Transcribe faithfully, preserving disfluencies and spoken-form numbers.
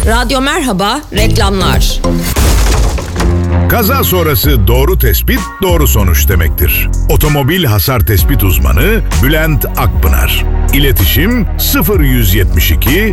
Radyo Merhaba, reklamlar. Kaza sonrası doğru tespit, doğru sonuç demektir. Otomobil hasar tespit uzmanı Bülent Akpınar. İletişim sıfır yüz yetmiş iki